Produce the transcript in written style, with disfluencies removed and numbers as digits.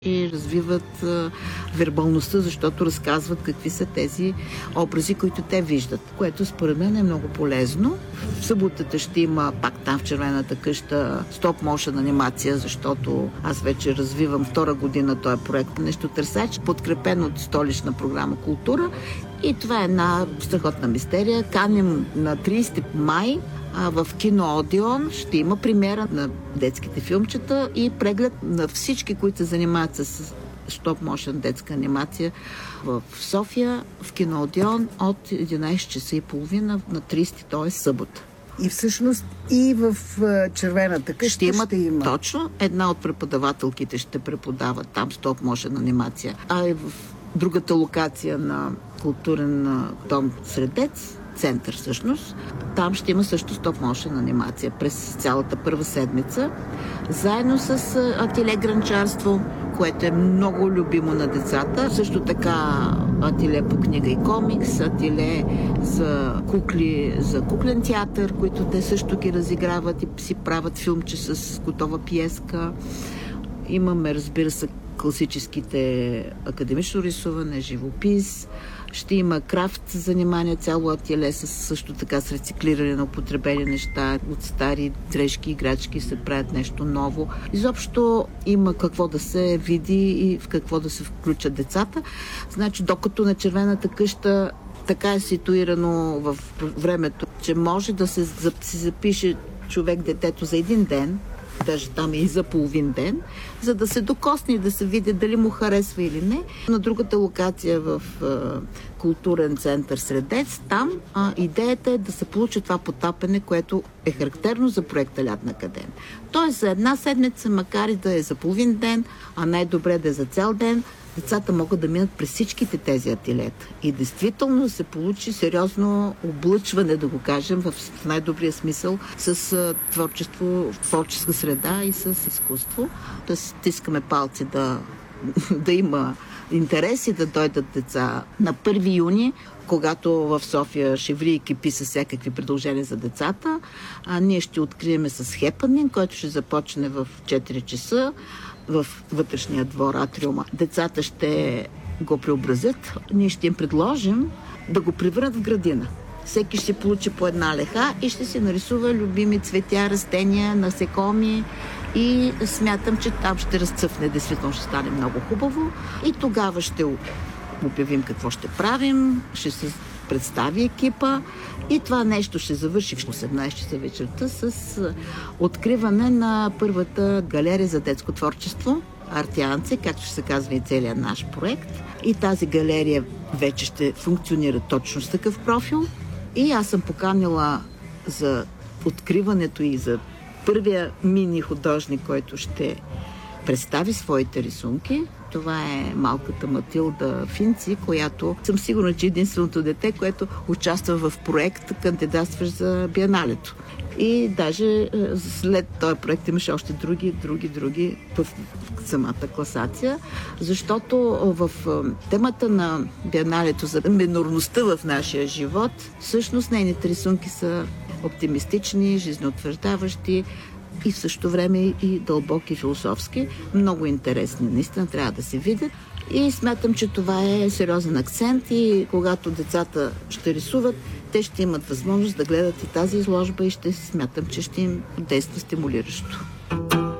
и развиват вербалността, защото разказват какви са тези образи, които те виждат, което според мен е много полезно. В съботата ще има пак там в Червената къща стоп-моушън анимация, защото аз вече развивам втора година този проект Нещо търсач, подкрепен от Столична програма Култура. И това е една страхотна мистерия. Каним на 30 май в кино Одеон ще има премиера на детските филмчета и преглед на всички, които се занимават с стоп-моушън детска анимация в София, в кино Одеон от 11 часа и половина на 30, т.е. събота. И всъщност и в Червената къща ще има. Точно. Една от преподавателките ще преподава там стоп-моушън анимация. А и в другата локация на културен дом Средец, център всъщност, там ще има също стоп-моушън анимация през цялата първа седмица, заедно с ателие Гранчарство, което е много любимо на децата. Също така ателие по книга и комикс, ателие за кукли, за куклен театър, които те също ги разиграват и си правят филмче с готова пиеска. Имаме, разбира се, класическите академично рисуване, живопис. Ще има крафт занимания, цяло ателие също така с рециклиране на употребени неща. От стари дрежки, играчки се правят нещо ново. Изобщо има какво да се види и в какво да се включат децата. Значи, докато на Червената къща така е ситуирано в времето, че може да се запише човек детето за един ден, даже там и за половин ден, за да се докосне и да се види дали му харесва или не. На другата локация в културен център Средец, там идеята е да се получи това потапене, което е характерно за проекта Лятна академия. Тоест за една седмица, макар и да е за половин ден, а най-добре да е за цял ден, децата могат да минат през всичките тези ателиета. И действително се получи сериозно облъчване, да го кажем, в най-добрия смисъл, с творчество, творческа среда и с изкуство. Да стискаме палци да има интерес и да дойдат деца на 1 юни, когато в София шеври и кипи с всякакви предложения за децата. Ние ще открием с хепанинг, който ще започне в 4 часа в вътрешния двор атриума. Децата ще го преобразят. Ние ще им предложим да го превърнат в градина. Всеки ще получи по една леха и ще си нарисува любими цветя, растения, насекоми и смятам, че там ще разцъфне. Действително ще стане много хубаво и тогава ще обявим какво ще правим, ще се представи екипа и това нещо ще завърши в 18 часа вечерта с откриване на първата галерия за детско творчество Артианци, както ще се казва и целият наш проект. И тази галерия вече ще функционира точно с такъв профил. И аз съм поканила за откриването и за първия мини художник, който ще представи своите рисунки. Това е малката Матилда Финци, която съм сигурна, че е единственото дете, което участва в проект, кандидатстващ за Биеналето. И даже след този проект имаше още други в самата класация, защото в темата на Биеналето за минорността в нашия живот, всъщност нейните рисунки са оптимистични, жизнеутвърждаващи, и в същото време и дълбоки философски. Много интересни. Наистина трябва да се видят. И смятам, че това е сериозен акцент и когато децата ще рисуват, те ще имат възможност да гледат и тази изложба и ще смятам, че ще им действа стимулиращо.